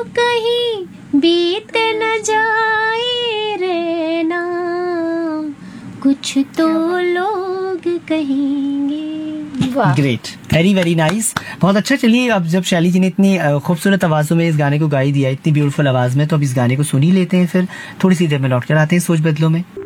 कहीं बीत न जाए रहना, कुछ तो लोग कहेंगे। ग्रेट, वेरी वेरी नाइस, बहुत अच्छा। चलिए, अब जब शैली जी ने इतनी खूबसूरत आवाज़ों में इस गाने को गाई दिया, इतनी ब्यूटीफुल आवाज़ में, तो अब इस गाने को सुन ही लेते हैं, फिर थोड़ी सी देर में लौट कर आते हैं सोच बदलो में।